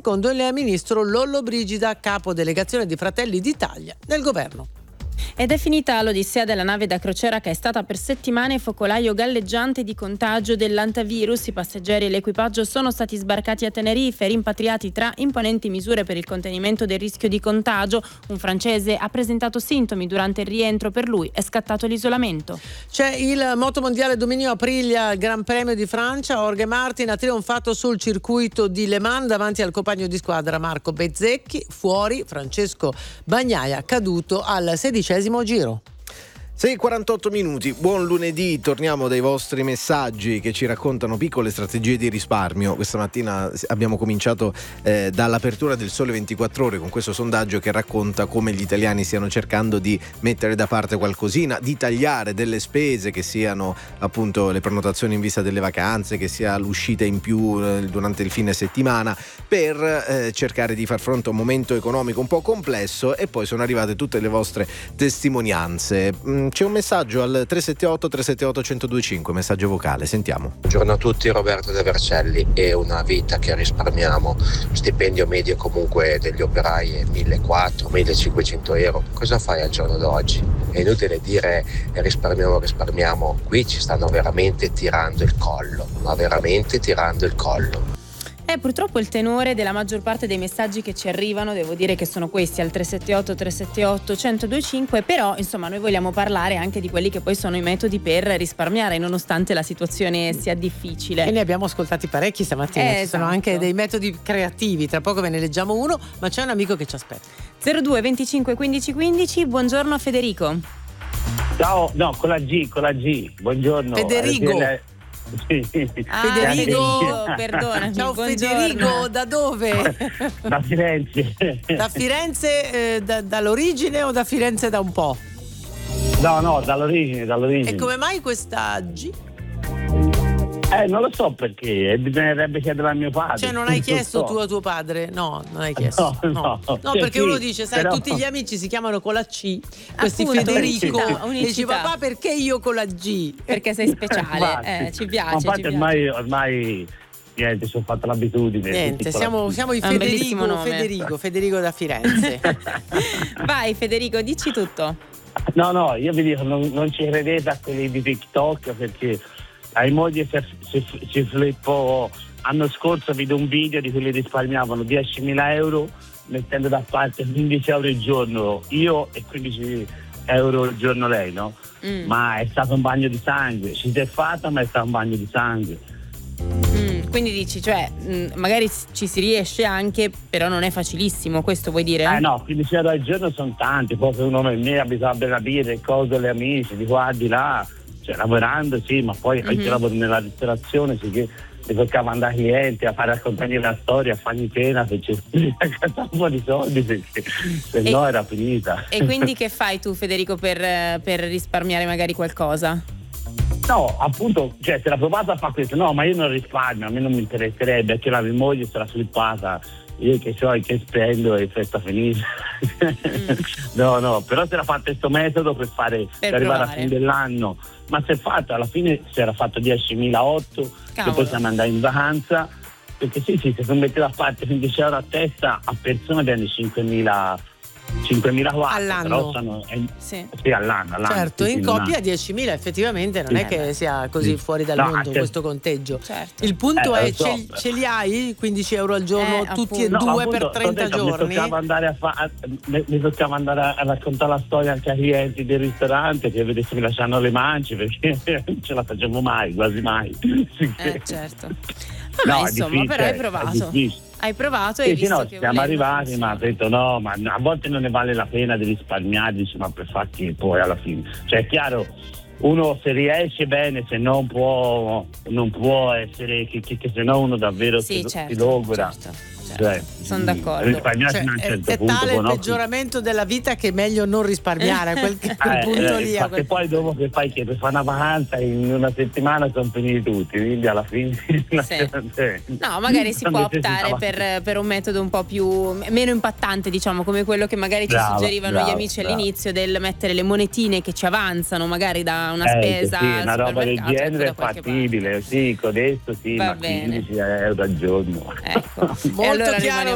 secondo il ministro Lollobrigida, capo delegazione di Fratelli d'Italia nel governo. Ed è finita l'odissea della nave da crociera che è stata per settimane focolaio galleggiante di contagio dell'antivirus. I passeggeri e l'equipaggio sono stati sbarcati a Tenerife, rimpatriati tra imponenti misure per il contenimento del rischio di contagio. Un francese ha presentato sintomi durante il rientro, per lui è scattato l'isolamento. C'è il motomondiale Dominio Aprilia al Gran Premio di Francia. Jorge Martin ha trionfato sul circuito di Le Mans davanti al compagno di squadra Marco Bezzecchi. Fuori Francesco Bagnaia, caduto al 16° giro. 6:48 minuti, buon lunedì, torniamo dai vostri messaggi che ci raccontano piccole strategie di risparmio. Questa mattina abbiamo cominciato dall'apertura del Sole 24 Ore con questo sondaggio che racconta come gli italiani stiano cercando di mettere da parte qualcosina, di tagliare delle spese, che siano appunto le prenotazioni in vista delle vacanze, che sia l'uscita in più durante il fine settimana, per cercare di far fronte a un momento economico un po' complesso. E poi sono arrivate tutte le vostre testimonianze. C'è un messaggio al 378-378-1025, messaggio vocale, sentiamo. Buongiorno a tutti, Roberto De Vercelli. È una vita che risparmiamo, stipendio medio comunque degli operai è 1.400-1.500 euro. Cosa fai al giorno d'oggi? È inutile dire risparmiamo, qui ci stanno veramente tirando il collo, ma veramente tirando il collo. Purtroppo il tenore della maggior parte dei messaggi che ci arrivano, devo dire che sono questi al 378-378-1025, però insomma noi vogliamo parlare anche di quelli che poi sono i metodi per risparmiare nonostante la situazione sia difficile. E ne abbiamo ascoltati parecchi stamattina, ci sono anche dei metodi creativi, tra poco ve ne leggiamo uno, ma c'è un amico che ci aspetta. 02 25 15 15, buongiorno Federico. Ciao, no, con la G, buongiorno. Federico. Federico, perdona. Ciao Federico, da dove? Da Firenze. Da Firenze dall'origine o da Firenze da un po'? No, dall'origine. E come mai questa G? Non lo so perché, bisognerebbe chiedere a mio padre. Cioè non hai chiesto tu a tuo padre? No, non hai chiesto. No, perché uno dice, sai, tutti gli amici si chiamano con la C, questi appunto, Federico, unicità. e dici papà perché io con la G? Perché sei speciale, ci piace. Infatti ormai niente, sono fatta l'abitudine. Niente, siamo i Federico da Firenze. Vai Federico, dici tutto. No, io vi dico, non ci credete a quelli di TikTok, perché ai mogli si flippò. L'anno scorso vidi un video di quelli che risparmiavano 10.000 euro mettendo da parte 15 euro il giorno io e 15 euro il giorno lei, no? Ma è stato un bagno di sangue, ci si è fatta, ma è stato un bagno di sangue. Quindi dici, cioè magari ci si riesce anche, però non è facilissimo, questo vuoi dire? No, 15 euro al giorno sono tanti, poi per uno come me bisogna capire cose le amici di qua di là, cioè lavorando sì, ma poi anche lavoro nella ristorazione, sì, che mi toccava andare a clienti a fare raccontargli la storia, a fargli cena, perché un po' di soldi, perché se no era finita. E quindi che fai tu Federico per risparmiare magari qualcosa? No, appunto, cioè se l'ha provata a fare questo, no, ma io non risparmio, a me non mi interesserebbe, perché la mia moglie sarà flippata, io che so che spendo e festa finita. No, però si era fatto questo metodo per arrivare a fine dell'anno, ma si è fatto, alla fine si era fatto 10.000 e poi siamo andati in vacanza, perché sì, se tu metti da parte 15 euro a testa, a persona viene 5.000 all'anno, però sì, all'anno. Certo, in coppia 10.000 effettivamente non è che sia così fuori dal mondo questo conteggio. Certo. Il punto è ce li hai 15 euro al giorno tutti e due appunto, per 30 giorni? Mi toccava andare a raccontare la storia anche ai clienti del ristorante, che vedessi mi lasciano le mance, perché non ce la facciamo mai, quasi mai. Certo. Vabbè, insomma, però hai provato. Hai provato e hai visto che siamo arrivati, ma ho detto no, ma a volte non ne vale la pena di risparmiare, dici, ma per far che poi alla fine, cioè è chiaro, uno se riesce bene, se non può essere che se no uno davvero si logora. Certo. Cioè, sono d'accordo. È tale il peggioramento della vita che è meglio non risparmiare a quel punto lì. Perché poi dopo che fai che per fare una vacanza in una settimana sono finiti tutti, quindi alla fine no, magari si può optare per un metodo un po' meno impattante, diciamo, come quello che magari ci suggerivano gli amici all'inizio, del mettere le monetine che ci avanzano magari da una spesa, sì, una roba del genere è fattibile, sì, con adesso sì, ma 15 euro al giorno. Ecco. Molto chiaro.